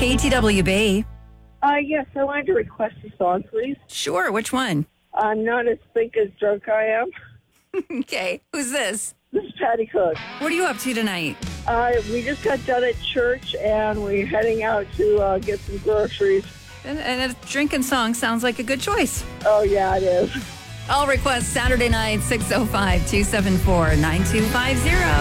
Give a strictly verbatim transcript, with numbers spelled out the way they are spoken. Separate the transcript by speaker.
Speaker 1: K T W B.
Speaker 2: Uh, yes, I wanted to request a song, please.
Speaker 1: Sure, which one?
Speaker 2: I'm not as thick as drunk I am.
Speaker 1: Okay, who's this?
Speaker 2: This is Patty Cook.
Speaker 1: What are you up to tonight?
Speaker 2: Uh, we just got done at church, and we're heading out to uh, get some groceries.
Speaker 1: And, and a drinking song sounds like a good choice.
Speaker 2: Oh, yeah, it is.
Speaker 1: I'll request Saturday night, six oh five, two seven four, nine two five zero.